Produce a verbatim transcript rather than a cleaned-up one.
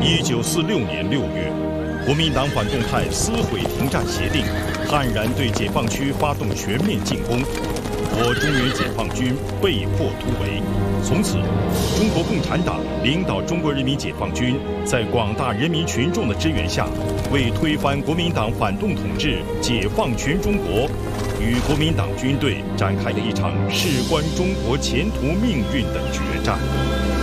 一九四六年六月，国民党反动派撕毁停战协定，悍然对解放区发动全面进攻，我中原解放军被迫突围。从此，中国共产党领导中国人民解放军，在广大人民群众的支援下，为推翻国民党反动统治、解放全中国，与国民党军队展开了一场事关中国前途命运的决战。